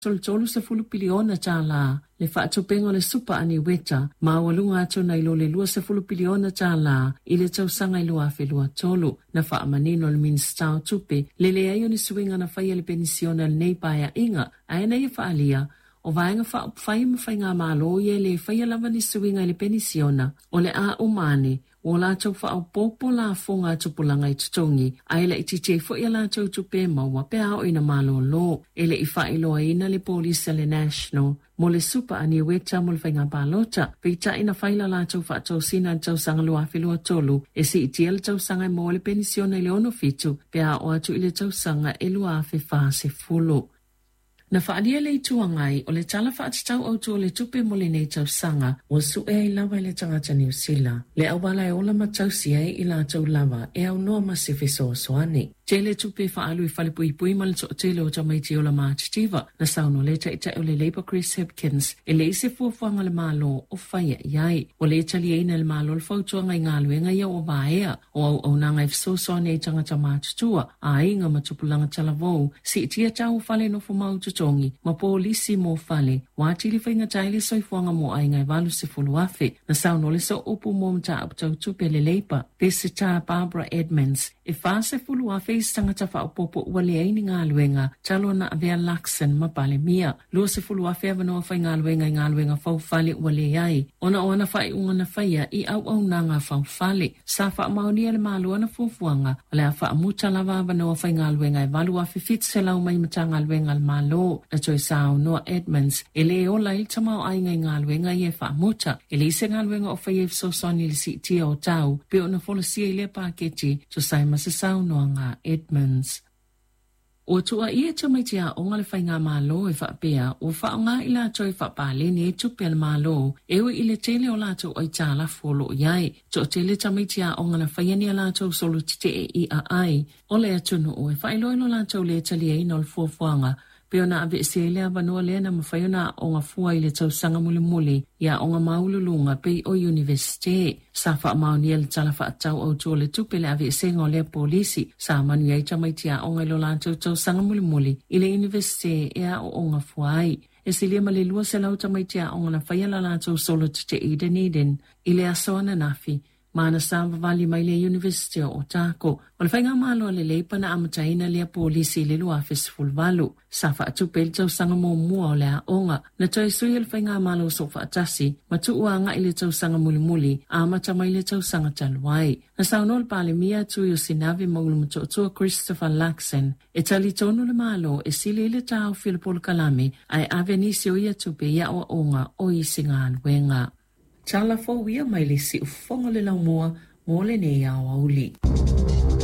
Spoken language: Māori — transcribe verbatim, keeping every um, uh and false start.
Tolu tolu se fulu piliona tala le whaatupengo le supa ani weta ma walunga atu na ilo le lua se fulu piliona tala i le tausanga i lua fe lua tolu na wha amanino le minstau tupe le le aio ni suinga na whaia le penisiona le nei paia inga aena i whaalia o vaenga wha whai mawhainga malo ye le whaia lava ni suinga le penisiona o le a umane o la tau wha au popo la fonga tupulanga i tutongi, ai la iti te fo i la tau tupe maua pe ao ina malo lo, ele i wha iloa ina le polisa le national, mo le supa ani weta mo le whainga palota, pe ta ina whaila la tau wha tau sina tau sanga lua whilua tolu, e si iti ele tau sanga mo le penisiona i le ono fitu, pe ao atu i le tau sanga e lua fe wha se fulu. Na whaalia le tuangai o le tala whaatitau au tu o le tupe mo le nei tau sanga o su e i lawa i le tangata New Zealand. Le awala e ola matau si e i la tau lawa e au noa masife so soane. Te le tupe whaalu i whalepui pui ma le to tele o tamaiti o la maatitiva na sauno le ta ita o le Labour Chris Hipkins e le ise fuafuanga le malo o whaia iai. O le tali eina le malo le fautuanga i ngā luenga ia o vaea o au au nanga i so soane i tangata maatitua a inga matupulanga talavou si itia tau whale no fumau tutongi ma polisi mo whale wātili whainga taile soifuanga mo ai ngai walu se fulu afe na sauno le so upu mo mta aptau tupe le Labour Pesita Barbara Edmonds e whase fulu afe i sangata whaopopo ua le aini ngā luenga talo na avea laksen ma pale mia lua se fulu afe avanoa whai ngā luenga i ngā luenga whau whale ua le ai ona ona whai unga na whaia i au au na ngā whau whale sa wha maunia le mālua na fufuanga o le a wha muta lava avanoa whai ngā luenga i walu afe fit se lau mai mata ngā luenga le mālo na toi sao Noah Edmonds e le o lai tamau ai ngai ngā luenga i e wha muta e le ise ngā luenga o whai e so soni le si tia o tau pe o na folosia i le paketi to sai masa sao noa ngā Edmonds. O tua ia tamaitia o ngale whai ngā mālo e whaapea o whaonga i la toi whaapale ni e tupe al mālo e ui i le tele o lato o i tāla folo iai. To tele tamaitia o ngale whaiani a lato solo tite e i a ai. O le atunu o e whailoilo lato le talia ina o le fuafuanga peo na ave se lea vanua lea na mawhaiona o ngā fua i le tau sanga muli muli ia o ngā maululunga pei o universite. Sa wha mauni le tala wha atau au tō le tupe le ave se ngā lea polisi sa manu ai tamaitia o ngā lola tau tau sanga muli muli i le universite ea o o ngā fua ai. E se lea ma le lua se lau tamaitia o ngā whaiala la tau solo te Eden Eden i le asoana nafi. Mana samba vali mai le University o Tako. O le whainga malo le leipa na amataina lea polisi le lua fesful valu. Sa wha atu pel tau sanga mō mua o lea onga. Na toi sui le whainga malo so wha atasi. Ma tu uanga i le tau sanga muli muli. A amata mai le tau sanga taluai. Na sauno le pale mia tu yo sinavi maulu matotua Christopher Laxen. E tali tonu le malo e sili le tau Filipol Kalame. Ai avenisio ia tupe ia o onga o isinga alwenga. Tala fo wia mai le si ufonga le lau mua mo le nei au auli.